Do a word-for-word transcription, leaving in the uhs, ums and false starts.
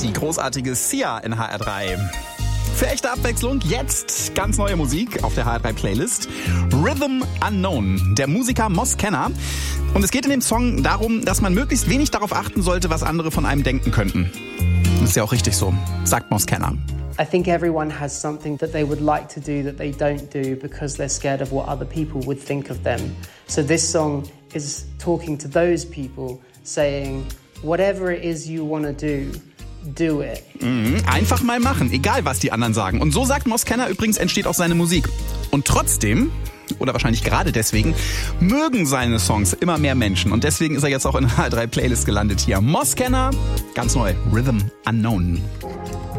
die großartige Sia in H R drei. Für echte Abwechslung jetzt ganz neue Musik auf der H R drei Playlist. Rhythm Unknown, der Musiker Moss Kenner. Und es geht in dem Song darum, dass man möglichst wenig darauf achten sollte, was andere von einem denken könnten. Das ist ja auch richtig so, sagt Moss Kenner. I think everyone has something that they would like to do that they don't do because they're scared of what other people would think of them. So this song is talking to those people, saying, whatever it is you want to do, do it. Mhm. Einfach mal machen, egal was die anderen sagen. Und so sagt Moss Kenner übrigens, entsteht auch seine Musik. Und trotzdem, oder wahrscheinlich gerade deswegen, mögen seine Songs immer mehr Menschen. Und deswegen ist er jetzt auch in H R drei Playlist gelandet hier. Moss Kenner, ganz neu, Rhythm Unknown.